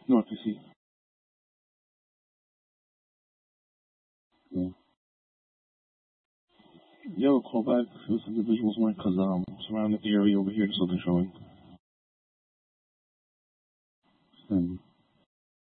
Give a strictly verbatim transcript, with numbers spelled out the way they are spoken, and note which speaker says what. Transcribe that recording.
Speaker 1: North P C. Yeah. Yo, call back if this individual's one, because um, surrounding the area over here, there's something showing. Stand.